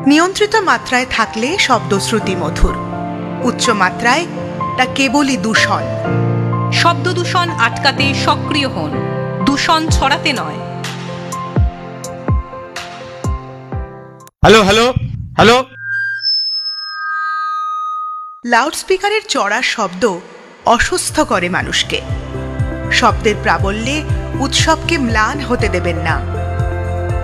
নিয়ন্ত্রিত মাত্রায় থাকলে শব্দ শ্রুতি মধুর, উচ্চ মাত্রায় তা কেবলই দূষণ। শব্দ দূষণ আটকাতে সক্রিয় হন, দূষণ ছড়াতে নয়। Hello hello hello. লাউডস্পিকারের চড়া শব্দ অসুস্থ করে মানুষকে। শব্দের প্রাবল্যে উৎসবকে ম্লান হতে দেবেন না।